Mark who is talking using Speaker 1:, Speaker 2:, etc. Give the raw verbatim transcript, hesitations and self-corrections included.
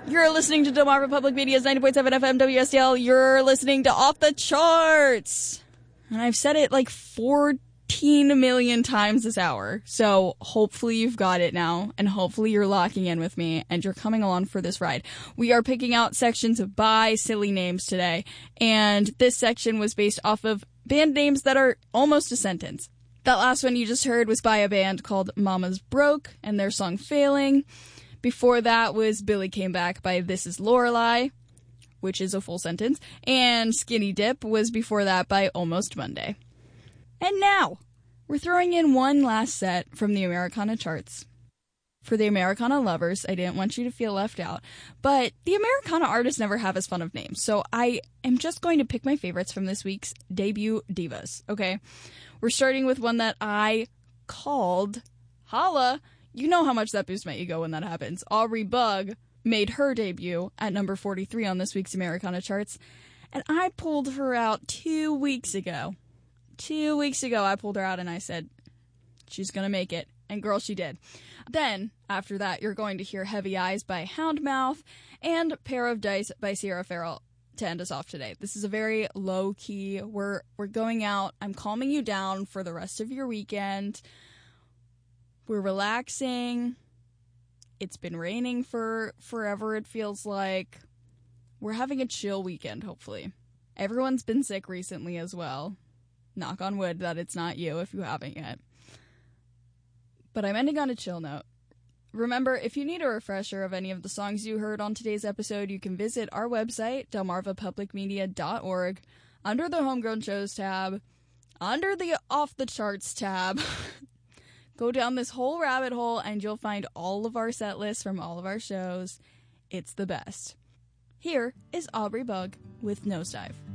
Speaker 1: You're listening to Delmarva Public Media's ninety point seven F M W S T L. You're listening to Off the Charts. And I've said it like fourteen million times this hour. So hopefully you've got it now. And hopefully you're locking in with me and you're coming along for this ride. We are picking out sections by silly names today. And this section was based off of band names that are almost a sentence. That last one you just heard was by a band called Mama's Broke and their song Failing. Before that was Billy Came Back by This Is Lorelei, which is a full sentence. And Skinny Dip was before that by Almost Monday. And now, we're throwing in one last set from the Americana charts. For the Americana lovers, I didn't want you to feel left out. But the Americana artists never have as fun of names. So I am just going to pick my favorites from this week's debut divas, okay? We're starting with one that I called Holla. You know how much that boosts my ego when that happens. Aubrey Bug made her debut at number forty-three on this week's Americana charts. And I pulled her out two weeks ago. Two weeks ago, I pulled her out and I said, she's going to make it. And girl, she did. Then, after that, you're going to hear Heavy Eyes by Houndmouth and Pair of Dice by Sierra Farrell to end us off today. This is a very low-key, we're, we're going out, I'm calming you down for the rest of your weekend. We're relaxing. It's been raining for forever, it feels like. We're having a chill weekend, hopefully. Everyone's been sick recently as well. Knock on wood that it's not you if you haven't yet. But I'm ending on a chill note. Remember, if you need a refresher of any of the songs you heard on today's episode, you can visit our website, delmarva public media dot org, under the Homegrown Shows tab, under the Off the Charts tab. Go down this whole rabbit hole and you'll find all of our set lists from all of our shows. It's the best. Here is Aubrey Bug with Nosedive.